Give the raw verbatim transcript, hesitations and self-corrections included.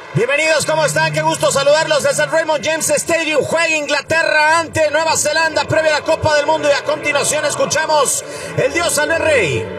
Bienvenidos, ¿cómo están? Qué gusto saludarlos desde el Raymond James Stadium. Juega Inglaterra ante Nueva Zelanda previa a la Copa del Mundo y a continuación escuchamos El Dios Albert Rey.